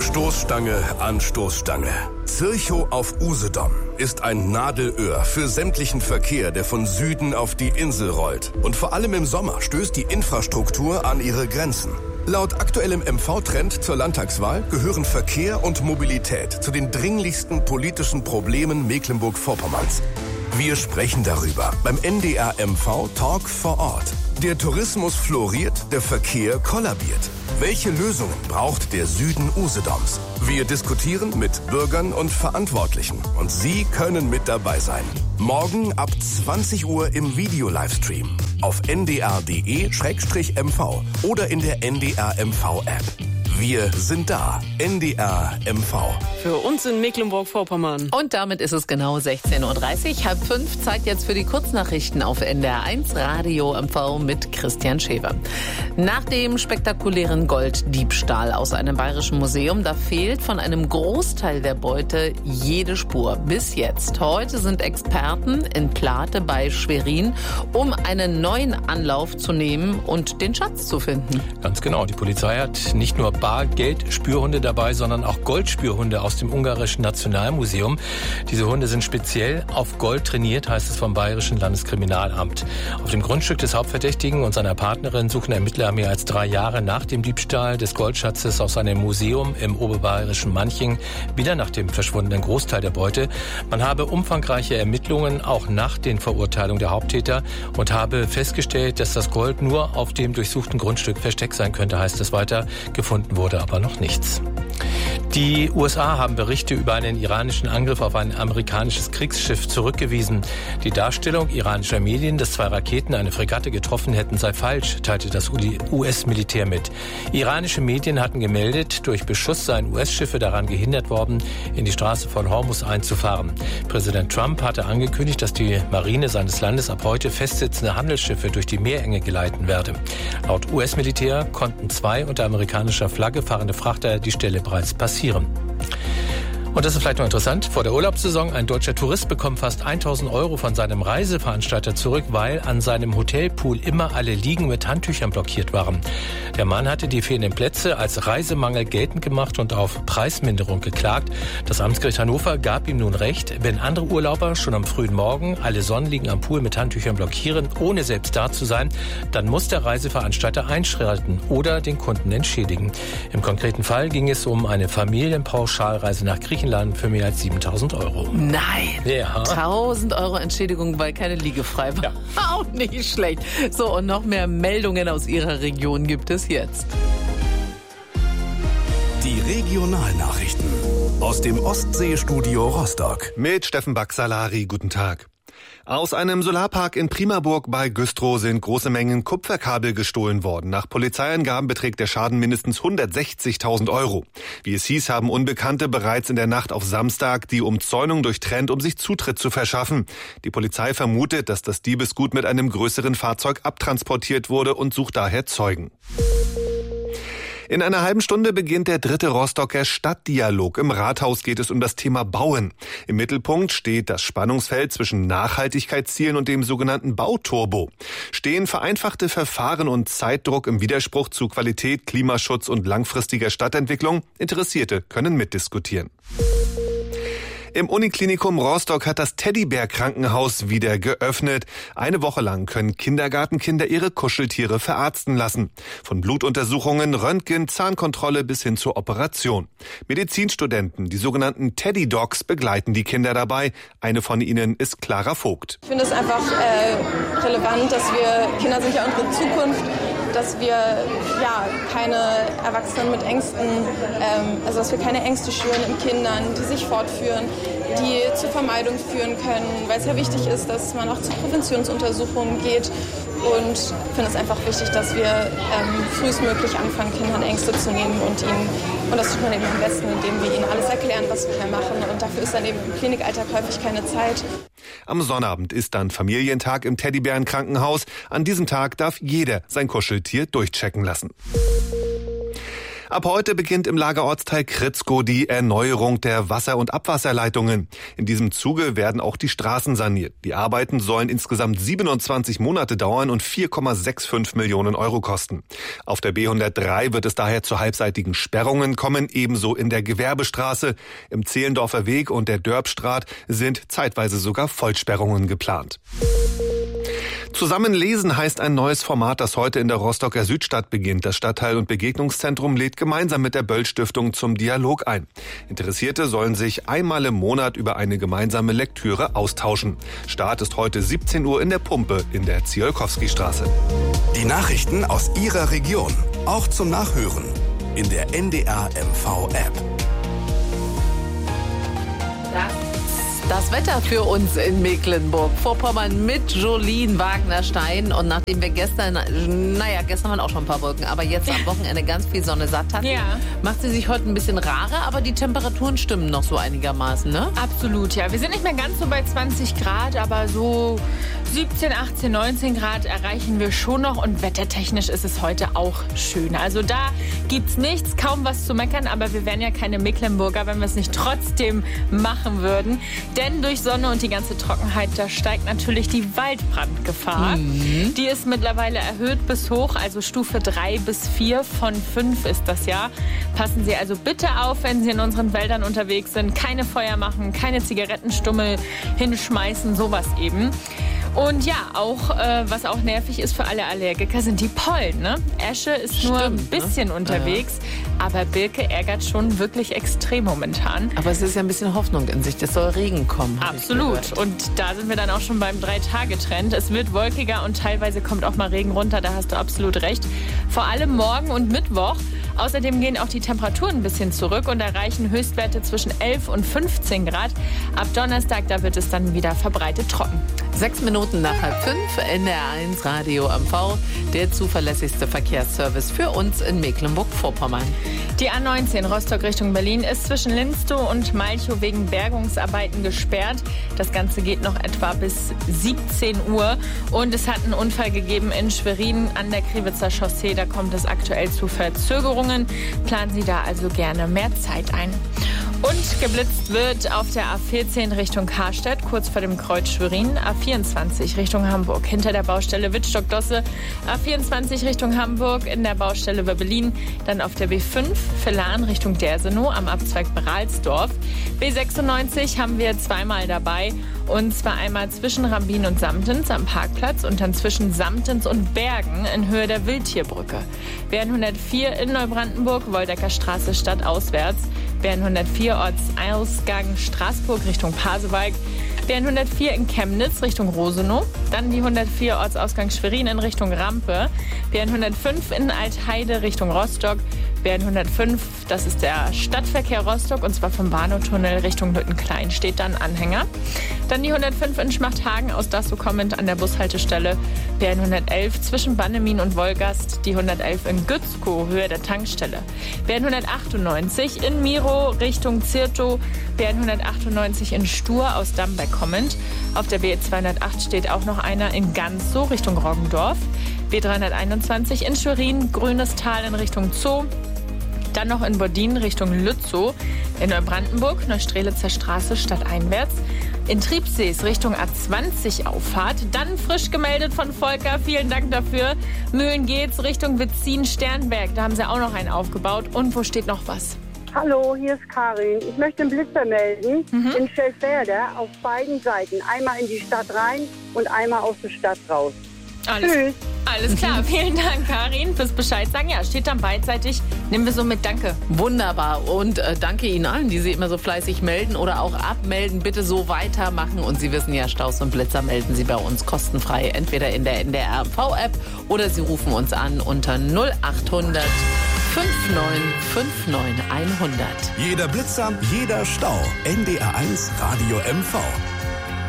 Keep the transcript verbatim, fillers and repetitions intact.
Stoßstange an Stoßstange. Zirchow auf Usedom ist ein Nadelöhr für sämtlichen Verkehr, der von Süden auf die Insel rollt. Und vor allem im Sommer stößt die Infrastruktur an ihre Grenzen. Laut aktuellem M V-Trend zur Landtagswahl gehören Verkehr und Mobilität zu den dringlichsten politischen Problemen Mecklenburg-Vorpommerns. Wir sprechen darüber beim N D R M V Talk vor Ort. Der Tourismus floriert, der Verkehr kollabiert. Welche Lösungen braucht der Süden Usedoms? Wir diskutieren mit Bürgern und Verantwortlichen. Und Sie können mit dabei sein. Morgen ab zwanzig Uhr im Video-Livestream auf n d r punkt d e slash m v oder in der N D R M V-App. Wir sind da. N D R M V. Für uns in Mecklenburg-Vorpommern. Und damit ist es genau sechzehn Uhr dreißig. Halb fünf, Zeit jetzt für die Kurznachrichten auf N D R eins Radio M V mit Christian Schewe. Nach dem spektakulären Golddiebstahl aus einem bayerischen Museum, da fehlt von einem Großteil der Beute jede Spur. Bis jetzt. Heute sind Experten in Plate bei Schwerin, um einen neuen Anlauf zu nehmen und den Schatz zu finden. Ganz genau. Die Polizei hat nicht nur Bargeldspürhunde dabei, sondern auch Goldspürhunde aus dem ungarischen Nationalmuseum. Diese Hunde sind speziell auf Gold trainiert, heißt es vom Bayerischen Landeskriminalamt. Auf dem Grundstück des Hauptverdächtigen und seiner Partnerin suchen Ermittler mehr als drei Jahre nach dem Diebstahl des Goldschatzes aus einem Museum im oberbayerischen Manching wieder nach dem verschwundenen Großteil der Beute. Man habe umfangreiche Ermittlungen auch nach den Verurteilungen der Haupttäter und habe festgestellt, dass das Gold nur auf dem durchsuchten Grundstück versteckt sein könnte, heißt es weiter. Gefunden wurde aber noch nichts. Die U S A haben Berichte über einen iranischen Angriff auf ein amerikanisches Kriegsschiff zurückgewiesen. Die Darstellung iranischer Medien, dass zwei Raketen eine Fregatte getroffen hätten, sei falsch, teilte das U S-Militär mit. Iranische Medien hatten gemeldet, durch Beschuss seien U S-Schiffe daran gehindert worden, in die Straße von Hormuz einzufahren. Präsident Trump hatte angekündigt, dass die Marine seines Landes ab heute festsitzende Handelsschiffe durch die Meerenge geleiten werde. Laut U S-Militär konnten zwei unter amerikanischer Flagge fahrende Frachter die Stelle bereits passieren. Und das ist vielleicht noch interessant. Vor der Urlaubssaison, ein deutscher Tourist bekommt fast tausend Euro von seinem Reiseveranstalter zurück, weil an seinem Hotelpool immer alle Liegen mit Handtüchern blockiert waren. Der Mann hatte die fehlenden Plätze als Reisemangel geltend gemacht und auf Preisminderung geklagt. Das Amtsgericht Hannover gab ihm nun recht. Wenn andere Urlauber schon am frühen Morgen alle Sonnenliegen am Pool mit Handtüchern blockieren, ohne selbst da zu sein, dann muss der Reiseveranstalter einschreiten oder den Kunden entschädigen. Im konkreten Fall ging es um eine Familienpauschalreise nach Griechenland für mehr als siebentausend Euro. Nein, ja. tausend Euro Entschädigung, weil keine Liege frei war. Ja. Auch nicht schlecht. So, und noch mehr Meldungen aus Ihrer Region gibt es jetzt. Die Regionalnachrichten aus dem Ostseestudio Rostock. Mit Steffen Baxalari, guten Tag. Aus einem Solarpark in Primaburg bei Güstrow sind große Mengen Kupferkabel gestohlen worden. Nach Polizeiangaben beträgt der Schaden mindestens hundertsechzigtausend Euro. Wie es hieß, haben Unbekannte bereits in der Nacht auf Samstag die Umzäunung durchtrennt, um sich Zutritt zu verschaffen. Die Polizei vermutet, dass das Diebesgut mit einem größeren Fahrzeug abtransportiert wurde und sucht daher Zeugen. In einer halben Stunde beginnt der dritte Rostocker Stadtdialog. Im Rathaus geht es um das Thema Bauen. Im Mittelpunkt steht das Spannungsfeld zwischen Nachhaltigkeitszielen und dem sogenannten Bauturbo. Stehen vereinfachte Verfahren und Zeitdruck im Widerspruch zu Qualität, Klimaschutz und langfristiger Stadtentwicklung? Interessierte können mitdiskutieren. Im Uniklinikum Rostock hat das Teddybär-Krankenhaus wieder geöffnet. Eine Woche lang können Kindergartenkinder ihre Kuscheltiere verarzten lassen. Von Blutuntersuchungen, Röntgen, Zahnkontrolle bis hin zur Operation. Medizinstudenten, die sogenannten Teddy Dogs, begleiten die Kinder dabei. Eine von ihnen ist Clara Vogt. Ich finde es einfach äh, relevant, dass wir, Kinder sind ja unsere Zukunft, dass wir ja keine Erwachsenen mit Ängsten, ähm, also dass wir keine Ängste schüren in Kindern, die sich fortführen, die zur Vermeidung führen können, weil es ja wichtig ist, dass man auch zu Präventionsuntersuchungen geht. Und ich finde es einfach wichtig, dass wir ähm, frühestmöglich anfangen, Kindern Ängste zu nehmen und ihnen, und das tut man eben am besten, indem wir ihnen alles erklären, was wir machen. Und dafür ist dann eben im Klinikalltag häufig keine Zeit. Am Sonnabend ist dann Familientag im Teddybärenkrankenhaus. An diesem Tag darf jeder sein Kuscheltier durchchecken lassen. Ab heute beginnt im Lagerortsteil Kritzkow die Erneuerung der Wasser- und Abwasserleitungen. In diesem Zuge werden auch die Straßen saniert. Die Arbeiten sollen insgesamt siebenundzwanzig Monate dauern und vier Komma fünfundsechzig Millionen Euro kosten. Auf der B hundertdrei wird es daher zu halbseitigen Sperrungen kommen, ebenso in der Gewerbestraße. Im Zehlendorfer Weg und der Dörbstraat sind zeitweise sogar Vollsperrungen geplant. Zusammen lesen heißt ein neues Format, das heute in der Rostocker Südstadt beginnt. Das Stadtteil- und Begegnungszentrum lädt gemeinsam mit der Böll-Stiftung zum Dialog ein. Interessierte sollen sich einmal im Monat über eine gemeinsame Lektüre austauschen. Start ist heute siebzehn Uhr in der Pumpe in der Ziolkowski-Straße. Die Nachrichten aus Ihrer Region, auch zum Nachhören in der N D R M V-App. Das Wetter für uns in Mecklenburg-Vorpommern mit Jolien Wagner-Stein. Und nachdem wir gestern, naja, gestern waren auch schon ein paar Wolken, aber jetzt am Wochenende ganz viel Sonne satt hatten, ja. macht sie sich heute ein bisschen rarer, aber die Temperaturen stimmen noch so einigermaßen, ne? Absolut, ja. Wir sind nicht mehr ganz so bei zwanzig Grad, aber so siebzehn, achtzehn, neunzehn Grad erreichen wir schon noch. Und wettertechnisch ist es heute auch schön. Also da gibt's nichts, kaum was zu meckern, aber wir wären ja keine Mecklenburger, wenn wir es nicht trotzdem machen würden. Denn durch Sonne und die ganze Trockenheit, da steigt natürlich die Waldbrandgefahr. Mhm. Die ist mittlerweile erhöht bis hoch, also Stufe drei bis vier von fünf ist das ja. Passen Sie also bitte auf, wenn Sie in unseren Wäldern unterwegs sind. Keine Feuer machen, keine Zigarettenstummel hinschmeißen, sowas eben. Und ja, auch äh, was auch nervig ist für alle Allergiker, sind die Pollen. Ne? Esche ist Stimmt, nur ein bisschen ne? unterwegs, ja. aber Birke ärgert schon wirklich extrem momentan. Aber es ist ja ein bisschen Hoffnung in sich, es soll Regen kommen. Absolut. Und da sind wir dann auch schon beim Drei-Tage-Trend. Es wird wolkiger und teilweise kommt auch mal Regen runter, da hast du absolut recht. Vor allem morgen und Mittwoch. Außerdem gehen auch die Temperaturen ein bisschen zurück und erreichen Höchstwerte zwischen elf und fünfzehn Grad. Ab Donnerstag, da wird es dann wieder verbreitet trocken. Sechs Minuten nach halb fünf, N D R eins Radio M V, der zuverlässigste Verkehrsservice für uns in Mecklenburg-Vorpommern. Die A neunzehn Rostock Richtung Berlin ist zwischen Linstow und Malchow wegen Bergungsarbeiten gesperrt. Das Ganze geht noch etwa bis siebzehn Uhr. Und es hat einen Unfall gegeben in Schwerin an der Kriwitzer Chaussee. Da kommt es aktuell zu Verzögerungen. Planen Sie da also gerne mehr Zeit ein. Und geblitzt wird auf der A vierzehn Richtung Karstedt, kurz vor dem Kreuz Schwerin. A vierundzwanzig Richtung Hamburg, hinter der Baustelle Wittstock-Dosse. A vierundzwanzig Richtung Hamburg, in der Baustelle Wöbbelin. Dann auf der B fünf, Villan Richtung Dersenow, am Abzweig Beralsdorf. B sechsundneunzig haben wir zweimal dabei. Und zwar einmal zwischen Rambin und Samtens am Parkplatz und dann zwischen Samtens und Bergen in Höhe der Wildtierbrücke. B hundertvier in Neubrandenburg, Woldecker Straße stadtauswärts. B hundertvier Ortsausgang Straßburg Richtung Pasewalk. B hundertvier in Chemnitz Richtung Rosenow. Dann die hundertvier Ortsausgang Schwerin in Richtung Rampe. B hundertfünf in Altheide Richtung Rostock. B hundertfünf, das ist der Stadtverkehr Rostock, und zwar vom Bahnhoftunnel Richtung Lüttenklein, steht dann Anhänger. Dann die hundertfünf in Schmachthagen, aus Dassow kommend an der Bushaltestelle. B hundertelf zwischen Bannemin und Wolgast. Die hundertelf in Gützkow, Höhe der Tankstelle. B hundertachtundneunzig in Miro Richtung Zirtow. B hundertachtundneunzig in Stur aus Dambeck kommend. Auf der B zweihundertacht steht auch noch einer in Ganzow Richtung Roggendorf. B dreihunderteinundzwanzig in Schwerin, Grünes Tal in Richtung Zoo. Dann noch in Bodin Richtung Lützow. In Neubrandenburg, Neustrelitzer Straße stadteinwärts. In Triebsees Richtung A zwanzig Auffahrt. Dann frisch gemeldet von Volker, vielen Dank dafür. Mühlen geht's Richtung Witzin-Sternberg. Da haben sie auch noch einen aufgebaut. Und wo steht noch was? Hallo, hier ist Karin. Ich möchte einen Blitzer melden mhm. in Schellfelder auf beiden Seiten. Einmal in die Stadt rein und einmal aus der Stadt raus. Alles, Tschüss. Alles klar, vielen Dank, Karin, fürs Bescheid sagen. Ja, steht dann beidseitig. Nehmen wir so mit, danke. Wunderbar, und äh, danke Ihnen allen, die Sie immer so fleißig melden oder auch abmelden. Bitte so weitermachen, und Sie wissen ja, Staus und Blitzer melden Sie bei uns kostenfrei, entweder in der N D R M V-App oder Sie rufen uns an unter null achthundert neunundfünfzig neunundfünfzig hundert. Jeder Blitzer, jeder Stau. N D R eins Radio M V.